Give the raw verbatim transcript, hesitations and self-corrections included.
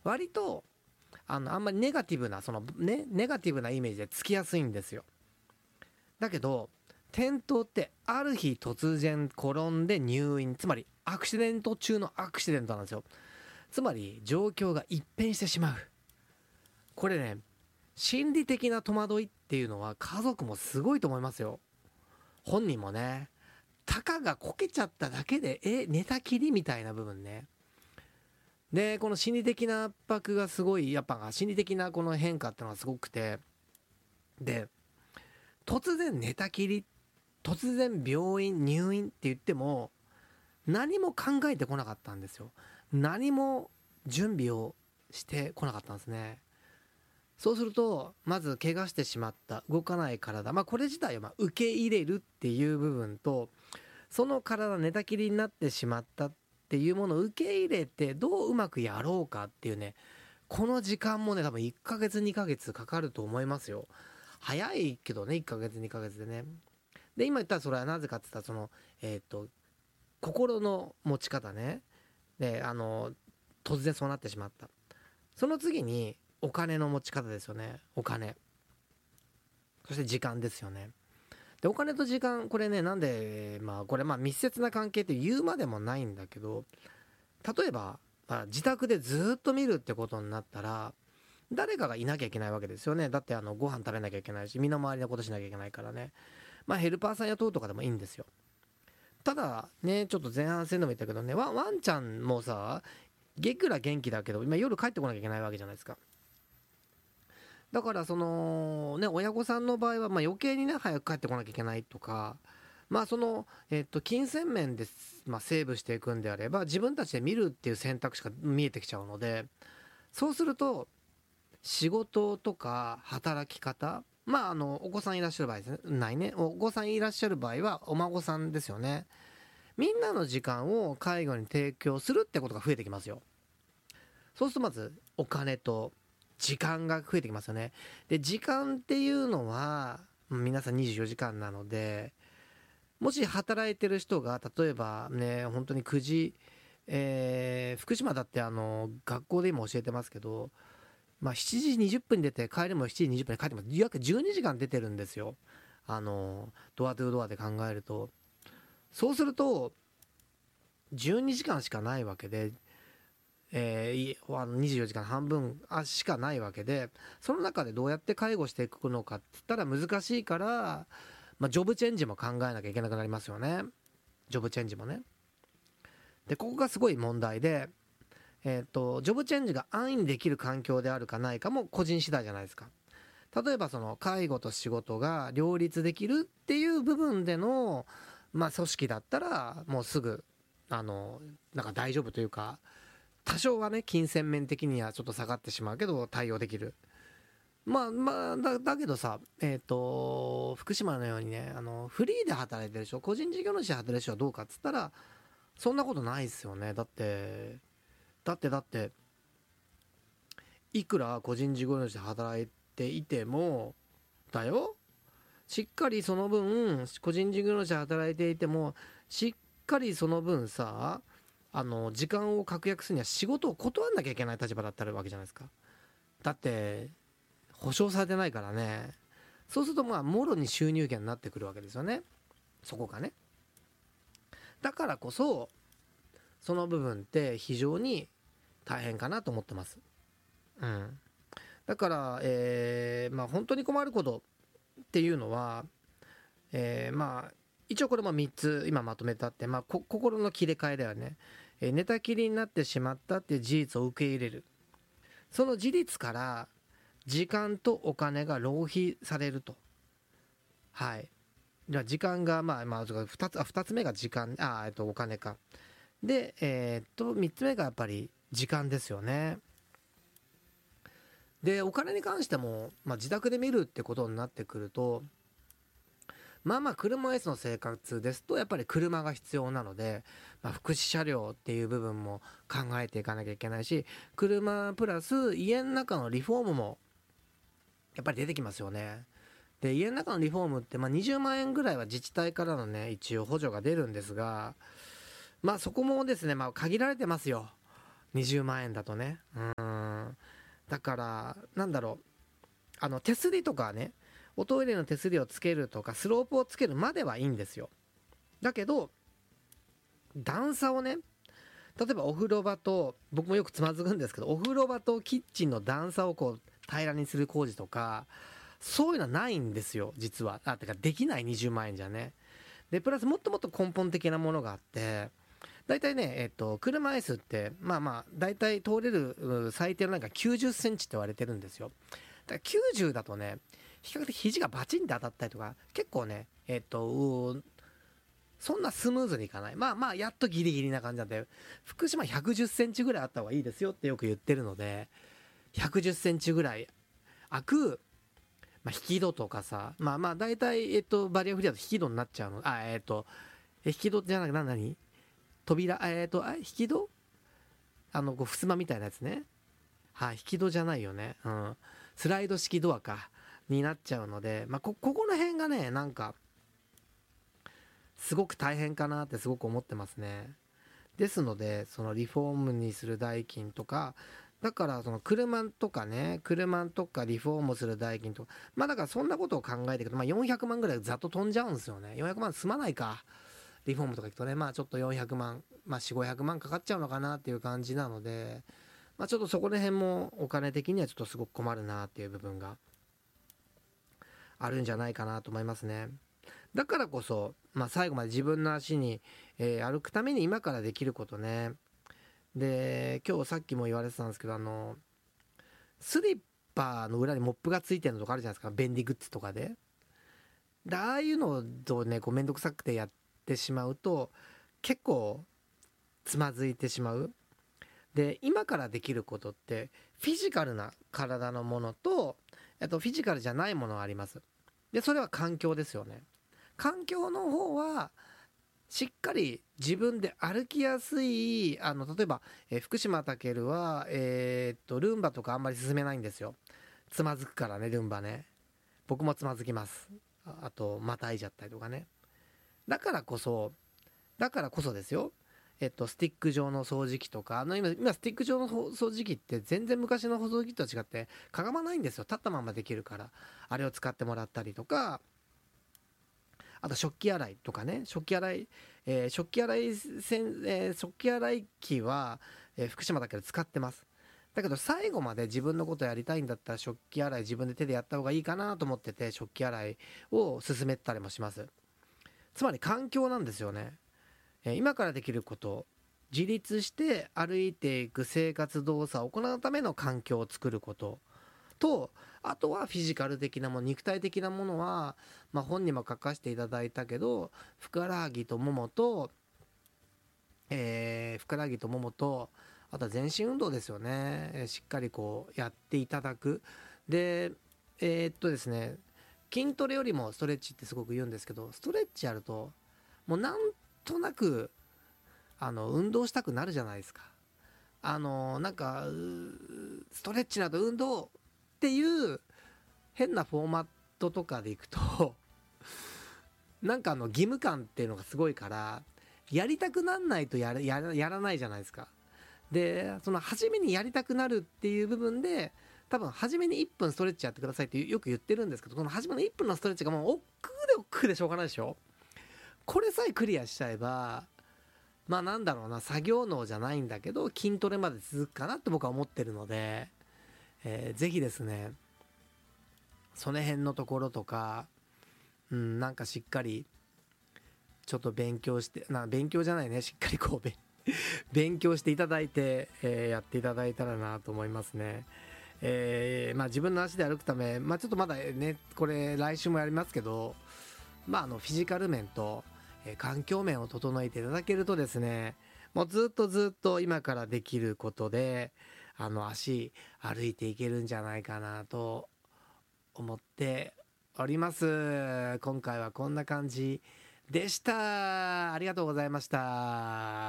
割とあのあんまりネガティブなその、ね、ネガティブなイメージでつきやすいんですよ。だけど転倒ってある日突然転んで入院、つまりアクシデント中のアクシデントなんですよ。つまり状況が一変してしまう。これね、心理的な戸惑いっていうのは家族もすごいと思いますよ。本人もね、たかがこけちゃっただけでえ寝たきりみたいな部分ね。でこの心理的な圧迫がすごい、やっぱ心理的なこの変化ってのがすごくて、で突然寝たきり、突然病院入院って言っても何も考えてこなかったんですよ。何も準備をしてこなかったんですね。そうするとまず怪我してしまった動かない体、まあこれ自体をまあ受け入れるっていう部分と、その体寝たきりになってしまったっていうものを受け入れてどううまくやろうかっていうね、この時間もね多分いっかげつにかげつかかると思いますよ。早いけどね、いっかげつにかげつでね。で今言ったらそれはなぜかって言ったら、そのえっ、と心の持ち方ね。であの突然そうなってしまった。その次にお金の持ち方ですよね。お金、そして時間ですよね。でお金と時間、これね、なんでまあこれまあ密接な関係って言うまでもないんだけど、例えば、まあ、自宅でずっと見るってことになったら誰かがいなきゃいけないわけですよね。だってあのご飯食べなきゃいけないし、身の回りのことしなきゃいけないからね。まあヘルパーさん雇うとかでもいいんですよ。ただね、ちょっと前半戦でも言ったけどね、ワンワンちゃんもさ、いくら元気だけど今夜帰ってこなきゃいけないわけじゃないですか。だからそのね、親御さんの場合はまあ余計にね早く帰ってこなきゃいけないとか、まあそのえっと金銭面でまあセーブしていくんであれば自分たちで見るっていう選択肢が見えてきちゃうので、そうすると仕事とか働き方、まああのお子さんいらっしゃる場合ですね、ないね、お子さんいらっしゃる場合はお孫さんですよね。みんなの時間を介護に提供するってことが増えてきますよ。そうするとまずお金と時間が増えてきますよね。で時間っていうのは皆さんにじゅうよじかんなので、もし働いてる人が例えばね本当にくじ、えー福島だってあの学校で今教えてますけど、まあしちじにじゅっぷんに出て帰りもしちじにじゅっぷんに帰ってます。約じゅうにじかん出てるんですよ。あのドアトゥドアで考えると、そうするとじゅうにじかんしかないわけで、えー、あのにじゅうよじかん半分しかないわけで、その中でどうやって介護していくのかって言ったら難しいから、まあ、ジョブチェンジも考えなきゃいけなくなりますよね。ジョブチェンジもね。でここがすごい問題で、えー、とジョブチェンジが安易にできる環境であるかないかも個人次第じゃないですか。例えばその介護と仕事が両立できるっていう部分での、まあ、組織だったらもうすぐあのなんか大丈夫というか、多少はね金銭面的にはちょっと下がってしまうけど対応できる。まあまあだ、だけどさ、えっ、と福島のようにね、あのフリーで働いてる人、個人事業主で働いてる人はどうかっつったらそんなことないですよね。だってだってだっていくら個人事業主で働いていてもだよ、しっかりその分個人事業主で働いていてもしっかりその分さ、あの時間を確約するには仕事を断んなきゃいけない立場だったわけじゃないですか。だって保証されてないからね。そうするとまあもろに収入源になってくるわけですよね、そこがね。だからこそその部分って非常に大変かなと思ってます。うん。だから、えーまあ本当に困ることっていうのは、えーまあ一応これもみっつ今まとめたって、まあ、こ心の切り替えだよね。えー寝たきりになってしまったっていう事実を受け入れる。その事実から時間とお金が浪費されると。はい。じゃあ時間がまあまあふたつ、あふたつめが時間、あえっとお金か。でえーっとみっつめがやっぱり時間ですよね。でお金に関しても、まあ、自宅で見るってことになってくると、まあまあ車椅子の生活ですとやっぱり車が必要なので、まあ、福祉車両っていう部分も考えていかなきゃいけないし、車プラス家の中のリフォームもやっぱり出てきますよね。で家の中のリフォームってまあにじゅうまんえんぐらいは自治体からのね一応補助が出るんですが、まあそこもですね、まあ限られてますよ。 にじゅうまんえんだとね。うん。だからなんだろう、あの手すりとかね、おトイレの手すりをつけるとかスロープをつけるまではいいんですよ。だけど段差をね、例えばお風呂場と、僕もよくつまずくんですけど、お風呂場とキッチンの段差をこう平らにする工事とか、そういうのはないんですよ実は。あ、てかできない。にじゅうまんえんじゃね。でプラスもっともっと根本的なものがあって、大体ね、えっと、車椅子ってまあまあ大体通れる最低のなんかきゅうじゅっセンチって言われてるんですよ。だからきゅうじゅうだとね、比較的肘がバチンって当たったりとか、結構ね、えっとそんなスムーズにいかない。まあまあやっとギリギリな感じなんで、福島ひゃくじゅっセンチぐらいあった方がいいですよってよく言ってるので、ひゃくじゅっセンチぐらい開く、まあ、引き戸とかさ、まあまあ大体、えっと、バリアフリーだと引き戸になっちゃうの。あ、えっと、え引き戸じゃなくて何何扉、えっと、あ、引き戸、あの、こう、襖みたいなやつね。はい、引き戸じゃないよね。うん。スライド式ドアか。になっちゃうので、まあ、こ、ここの辺がね、なんか、すごく大変かなってすごく思ってますね。ですので、そのリフォームにする代金とか、だからその車とかね、車とかリフォームする代金とか、まあだからそんなことを考えていくと、まあよんひゃくまんぐらいざっと飛んじゃうんですよね。よんひゃくまん済まないか。リフォームとか行くとね、まあちょっとよんひゃくまん、まあよん、ごひゃくまんかかっちゃうのかなっていう感じなので、まあちょっとそこら辺もお金的にはちょっとすごく困るなっていう部分があるんじゃないかなと思いますね。だからこそ、まあ、最後まで自分の足に、えー歩くために今からできることね。で、今日さっきも言われてたんですけど、あの、スリッパの裏にモップがついてるのとかあるじゃないですか。便利グッズとかで。で、ああいうのとね、こうめんどくさくてやってしまうと、結構つまずいてしまう。で、今からできることって、フィジカルな体のものと、あとフィジカルじゃないものがあります。で、それは環境ですよね。環境の方はしっかり自分で歩きやすい、あの例えば、えー福島健はえーっとルンバとかあんまり進めないんですよ。つまずくからね、ルンバね。僕もつまずきます。ああとまたいじゃったりとかね。だからこそだからこそですよ。えっとスティック状の掃除機とか、あの今今スティック状の掃除機って全然昔の掃除機と違ってかがまないんですよ。立ったままできるから、あれを使ってもらったりとか、あと食器洗いとかね、食器洗い、えー食器洗いせん、えー食器洗い機は、えー福島だけど使ってます。だけど最後まで自分のことやりたいんだったら食器洗い自分で手でやった方がいいかなと思ってて、食器洗いを進めたりもします。つまり環境なんですよね。えー今からできること、自立して歩いていく生活動作を行うための環境を作ることと、あとはフィジカル的なもの、肉体的なものは、まあ、本にも書かせていただいたけど、ふくらはぎとももと、えーふくらはぎとももと、あとは全身運動ですよね。えーしっかりこうやっていただく。で、えーっとですね、筋トレよりもストレッチってすごく言うんですけど、ストレッチやると、もうなんとなく、あの、運動したくなるじゃないですか。あの、なんか、ストレッチなど運動っていう変なフォーマットとかでいくとなんかあの義務感っていうのがすごいから、やりたくなんないとやらやらやらないじゃないですか。でその初めにやりたくなるっていう部分で、多分初めにいっぷんストレッチやってくださいってよく言ってるんですけど、この初めのいっぷんのストレッチがもう億劫で億劫でしょうがないでしょ。これさえクリアしちゃえば、まあなんだろうな、作業能じゃないんだけど筋トレまで続くかなって僕は思ってるので、えーぜひですね、その辺のところとか、うん、なんかしっかりちょっと勉強して、な勉強じゃないね、しっかりこうべ勉強していただいて、えーやっていただいたらなと思いますね。えーまあ、自分の足で歩くため、まあ、ちょっとまだね、これ来週もやりますけど、まあ、あのフィジカル面と、えー環境面を整えていただけるとですね、もうずっとずっと今からできることで、あの足歩いていけるんじゃないかなと思っております。今回はこんな感じでした。ありがとうございました。